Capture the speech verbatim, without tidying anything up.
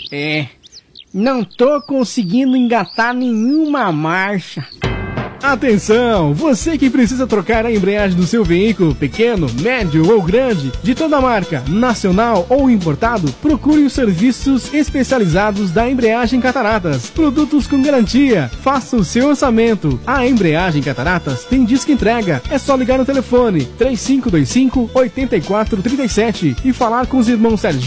É, não tô conseguindo engatar nenhuma marcha. Atenção! Você que precisa trocar a embreagem do seu veículo, pequeno, médio ou grande, de toda marca, nacional ou importado, procure os serviços especializados da Embreagem Cataratas. Produtos com garantia. Faça o seu orçamento. A Embreagem Cataratas tem disco entrega. É só ligar no telefone três cinco dois cinco, oito quatro três sete e falar com os irmãos Serginho